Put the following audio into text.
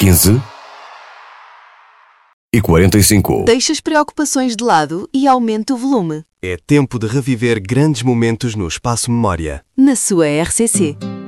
15:45. Deixa as preocupações de lado e aumenta o volume. É tempo de reviver grandes momentos no Espaço Memória. Na sua RCC.